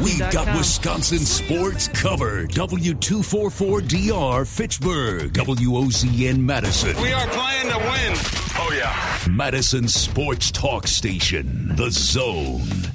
We've got Wisconsin sports covered. W244DR Fitchburg, WOZN Madison. We are playing to win. Oh, yeah. Madison Sports Talk Station, The Zone.